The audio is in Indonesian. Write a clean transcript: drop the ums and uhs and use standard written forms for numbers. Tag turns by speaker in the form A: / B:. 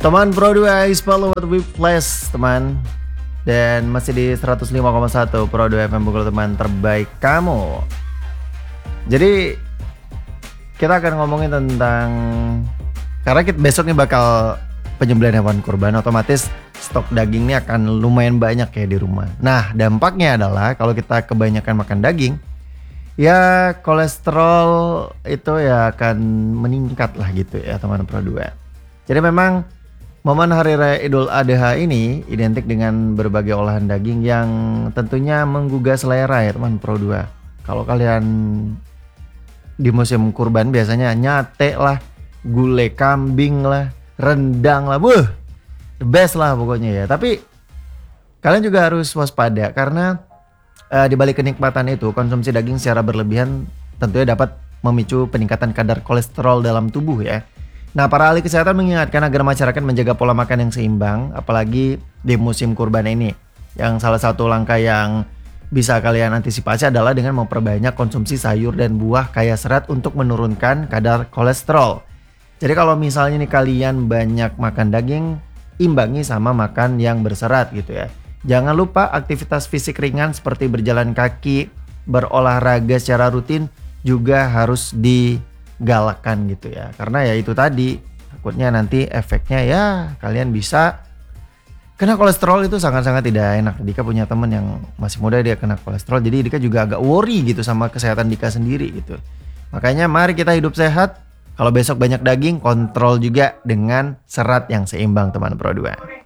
A: Teman Pro 2 Ispal What We Flash teman. Dan masih di 105,1 Pro 2 FM Bogor teman terbaik kamu. Jadi kita akan ngomongin tentang, karena kita besok nih bakal penyembelihan hewan kurban, otomatis stok daging ini akan lumayan banyak ya di rumah. Nah dampaknya adalah kalau kita kebanyakan makan daging, ya kolesterol itu ya akan meningkat lah gitu ya teman Pro 2. Jadi memang momen Hari Raya Idul Adha ini identik dengan berbagai olahan daging yang tentunya menggugah selera ya teman Pro 2. Kalau kalian di musim kurban biasanya nyate lah, gulai kambing lah, rendang lah, the best lah pokoknya ya. Tapi kalian juga harus waspada karena di balik kenikmatan itu, konsumsi daging secara berlebihan tentunya dapat memicu peningkatan kadar kolesterol dalam tubuh ya. Nah, para ahli kesehatan mengingatkan agar masyarakat menjaga pola makan yang seimbang, apalagi di musim kurban ini. Yang salah satu langkah yang bisa kalian antisipasi adalah dengan memperbanyak konsumsi sayur dan buah kaya serat untuk menurunkan kadar kolesterol. Jadi kalau misalnya nih kalian banyak makan daging, imbangi sama makan yang berserat gitu ya. Jangan lupa aktivitas fisik ringan seperti berjalan kaki, berolahraga secara rutin juga harus digalakkan gitu ya. Karena ya itu tadi, takutnya nanti efeknya ya kalian bisa kena kolesterol. Itu sangat-sangat tidak enak. Dika punya temen yang masih muda, dia kena kolesterol. Jadi Dika juga agak worry gitu sama kesehatan Dika sendiri gitu. Makanya mari kita hidup sehat. Kalau besok banyak daging, kontrol juga dengan serat yang seimbang teman Pro 2.